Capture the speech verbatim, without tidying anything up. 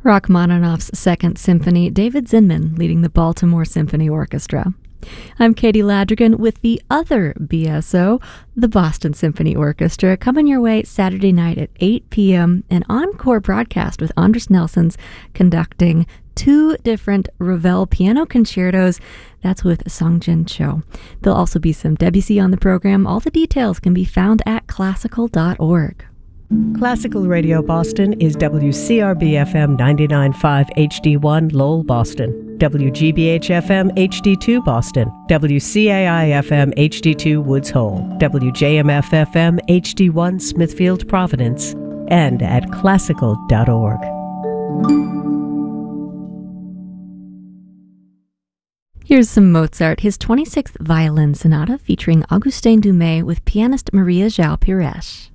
Rachmaninoff's Second Symphony, David Zinman leading the Baltimore Symphony Orchestra. I'm Katie Ladrigan with the other B S O, the Boston Symphony Orchestra, coming your way Saturday night at eight p.m., an encore broadcast with Andris Nelsons conducting two different Ravel piano concertos. That's with Songjin Cho. There'll also be some Debussy on the program. All the details can be found at classical dot org. Classical Radio Boston is W C R B F M ninety-nine point five H D one Lowell, Boston, W G B H F M H D two Boston, W C A I F M H D two Woods Hole, W J M F F M H D one Smithfield, Providence, and at classical dot org. Here's some Mozart, his twenty-sixth Violin Sonata featuring Augustin Dumay with pianist Maria João Pires.